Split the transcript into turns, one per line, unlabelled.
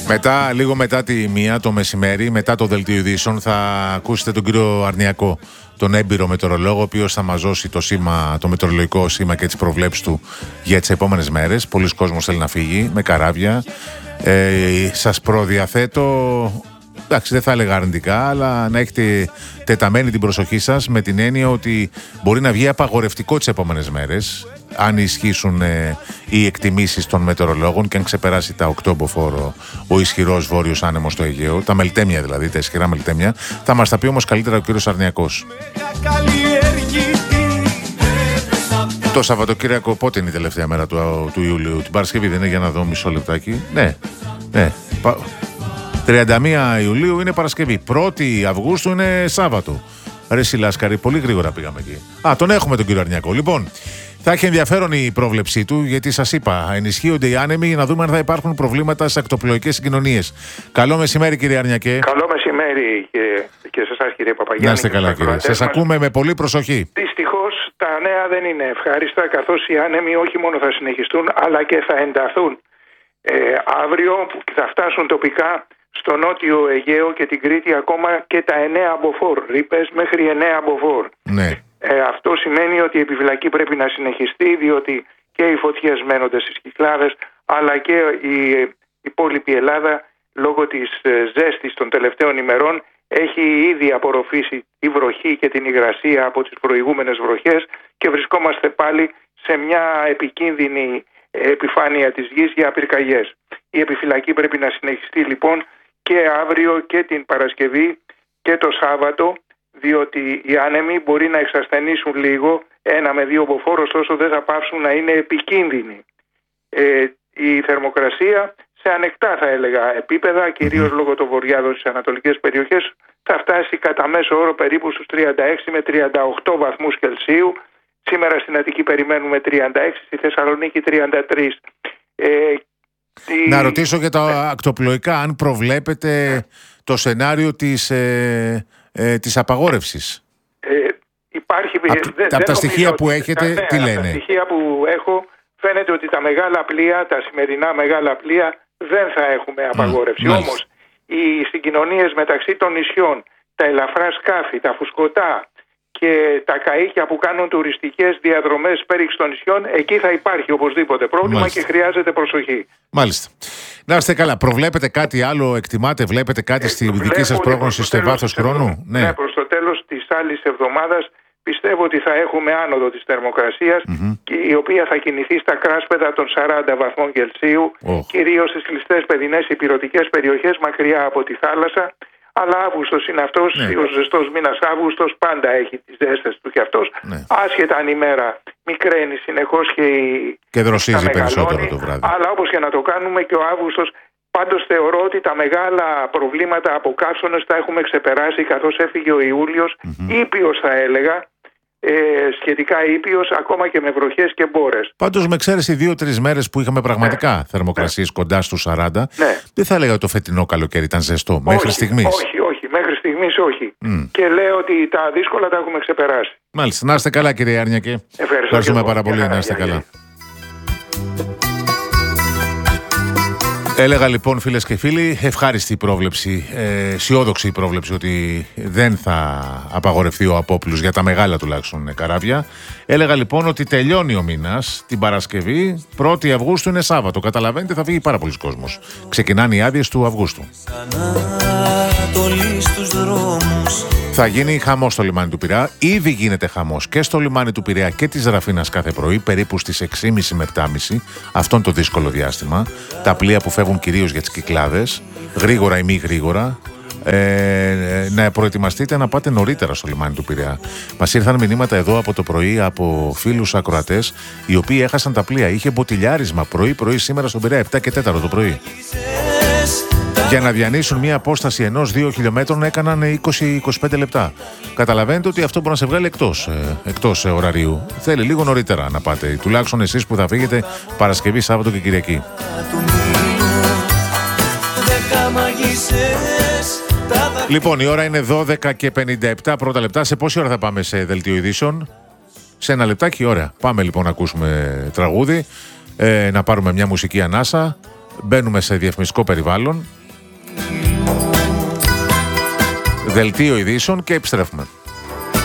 Λίγο μετά τη 1 το μεσημέρι, μετά το δελτίο ειδήσεων, θα ακούσετε τον κύριο Αρνιακό, τον έμπειρο μετεωρολόγο, ο οποίος θα μας δώσει το μετεωρολογικό σήμα και τις προβλέψεις του για τις επόμενες μέρες. Πολλοί κόσμος θέλει να φύγει με καράβια. Σας προδιαθέτω, εντάξει, δεν θα έλεγα αρνητικά, αλλά να έχετε τεταμένη την προσοχή σας με την έννοια ότι μπορεί να βγει απαγορευτικό τις επόμενες μέρες, αν ισχύσουν οι εκτιμήσεις των μετεωρολόγων και αν ξεπεράσει τα 8 μποφόρ ο ισχυρός βόρειος άνεμος στο Αιγαίο, τα μελτέμια δηλαδή, τα ισχυρά μελτέμια. Θα μας τα πει όμως καλύτερα ο κύριος Αρνιακός. Το Σαββατοκύριακο πότε είναι η τελευταία μέρα του Ιουλίου? Την Παρασκευή δεν είναι? Για να δω μισό λεπτάκι. Ναι. 31 Ιουλίου είναι Παρασκευή. 1η Αυγούστου είναι Σάββατο. Ρε Σιλάσκαρη, πολύ γρήγορα πήγαμε εκεί. Τον έχουμε τον κύριο Αρνιακό. Λοιπόν, θα έχει ενδιαφέρον η πρόβλεψή του, γιατί σας είπα, ενισχύονται οι άνεμοι, να δούμε αν θα υπάρχουν προβλήματα στις ακτοπλοϊκές συγκοινωνίες. Καλό μεσημέρι, κύριε Αρνιακέ.
Καλό μεσημέρι και σε εσάς, κύριε Παπαγιάννη.
Να είστε καλά, κύριε. Σας ακούμε με πολύ προσοχή.
Δυστυχώς τα νέα δεν είναι ευχάριστα, καθώς οι άνεμοι όχι μόνο θα συνεχιστούν, αλλά και θα ενταθούν. Αύριο θα φτάσουν τοπικά στο νότιο Αιγαίο και την Κρήτη ακόμα και τα 9 μποφόρ, ρήπες μέχρι 9 μποφόρ.
Ναι.
Αυτό σημαίνει ότι η επιφυλακή πρέπει να συνεχιστεί, διότι και οι φωτιές μένονται στις Κυκλάδες, αλλά και η υπόλοιπη Ελλάδα, λόγω της ζέστης των τελευταίων ημερών, έχει ήδη απορροφήσει τη βροχή και την υγρασία από τις προηγούμενες βροχές και βρισκόμαστε πάλι σε μια επικίνδυνη επιφάνεια της γης για πυρκαγιές. Η επιφυλακή πρέπει να συνεχιστεί λοιπόν και αύριο και την Παρασκευή και το Σάββατο, διότι οι άνεμοι μπορεί να εξασθενήσουν λίγο 1 με 2 μποφόρ, ωστόσο δεν θα πάψουν να είναι επικίνδυνοι. Η θερμοκρασία σε ανεκτά, θα έλεγα, επίπεδα, κυρίως λόγω των βορειάδων στις ανατολικές περιοχές, θα φτάσει κατά μέσο όρο περίπου στους 36 με 38 βαθμούς Κελσίου. Σήμερα στην Αττική περιμένουμε 36, στη Θεσσαλονίκη 33.
Να ρωτήσω για τα ακτοπλοϊκά, αν προβλέπετε το σενάριο της απαγόρευσης.
Υπάρχει.
Από τα στοιχεία που έχετε, τι λένε?
Από τα στοιχεία που έχω φαίνεται ότι τα μεγάλα πλοία, τα σημερινά μεγάλα πλοία, δεν θα έχουμε απαγόρευση. Όμως οι συγκοινωνίες μεταξύ των νησιών, τα ελαφρά σκάφη, τα φουσκωτά και τα καΐκια που κάνουν τουριστικές διαδρομές πέριξ των νησιών, εκεί θα υπάρχει οπωσδήποτε πρόβλημα και χρειάζεται προσοχή.
Μάλιστα. Να είστε καλά. Προβλέπετε κάτι άλλο, εκτιμάτε, βλέπετε κάτι στη δική σας πρόγνωση σε βάθος χρόνου?
Ναι, προς το τέλος της άλλης εβδομάδας πιστεύω ότι θα έχουμε άνοδο της θερμοκρασίας, η οποία θα κινηθεί στα κράσπεδα των 40 βαθμών Κελσίου, κυρίως στις κλειστές παιδινές υπηρωτικές περιοχές μακριά από τη θάλασσα. Αλλά Αύγουστος είναι αυτός, ο ζεστός μήνας Αύγουστος πάντα έχει τις ζέστες του και αυτός. Άσχετα αν η μέρα μικραίνει συνεχώς
και δροσίζει περισσότερο το βράδυ.
Αλλά όπως και να το κάνουμε, και ο Αύγουστος, πάντως θεωρώ ότι τα μεγάλα προβλήματα από καύσονες τα έχουμε ξεπεράσει, καθώς έφυγε ο Ιούλιος, ήπιος θα έλεγα, σχετικά ήπιος, ακόμα και με βροχές και μπόρες.
Πάντως, με εξαίρεση 2-3 μέρες που είχαμε πραγματικά θερμοκρασίες κοντά στους 40, δεν θα έλεγα ότι το φετινό καλοκαίρι ήταν ζεστό μέχρι στιγμής.
Όχι, μέχρι στιγμής όχι. Και λέω ότι τα δύσκολα τα έχουμε ξεπεράσει.
Μάλιστα. Να είστε καλά, κύριε Αρνιακέ. Ευχαριστούμε πάρα πολύ. Να είστε καλά. Έλεγα λοιπόν, φίλες και φίλοι, ευχάριστη η πρόβλεψη, αισιόδοξη η πρόβλεψη ότι δεν θα απαγορευτεί ο απόπλους για τα μεγάλα τουλάχιστον καράβια. Έλεγα λοιπόν ότι τελειώνει ο μήνας την Παρασκευή, 1η Αυγούστου είναι Σάββατο. Καταλαβαίνετε, θα φύγει πάρα πολλοί κόσμος. Ξεκινάνε οι άδειες του Αυγούστου. Θα γίνει χαμός στο λιμάνι του Πειραιά. Ήδη γίνεται χαμός και στο λιμάνι του Πειραιά και της Ραφίνας κάθε πρωί, περίπου στις 6.30 με 7.30. Αυτό είναι το δύσκολο διάστημα. Τα πλοία που φεύγουν κυρίως για τις Κυκλάδες, γρήγορα ή μη γρήγορα, να προετοιμαστείτε να πάτε νωρίτερα στο λιμάνι του Πειραιά. Μας ήρθαν μηνύματα εδώ από το πρωί από φίλους ακροατές, οι οποίοι έχασαν τα πλοία. Είχε μποτιλιάρισμα πρωί σήμερα στον Πειραιά, 7 και 4 το πρωί. Για να διανύσουν μια απόσταση 1-2 χιλιόμετρων έκαναν 20-25 λεπτά. Καταλαβαίνετε ότι αυτό μπορεί να σε βγάλει εκτός ωραρίου. Θέλει λίγο νωρίτερα να πάτε, τουλάχιστον εσείς που θα φύγετε Παρασκευή, Σάββατο και Κυριακή. Λοιπόν, η ώρα είναι 12 και 57 πρώτα λεπτά. Σε πόση ώρα θα πάμε σε δελτίο ειδήσεων? Σε ένα λεπτάκι, ωραία. Πάμε λοιπόν να ακούσουμε τραγούδι, να πάρουμε μια μουσική ανάσα. Μπαίνουμε σε διαφημιστικό περιβάλλον Δελτίο ειδήσεων και επιστρέφουμε.